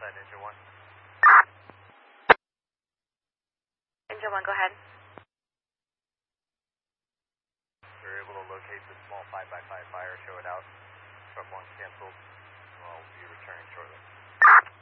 outside engine 1. Engine 1, go ahead. We were able to locate the small 5x5 fire, show it out. Truck 1 canceled. I'll be returning shortly.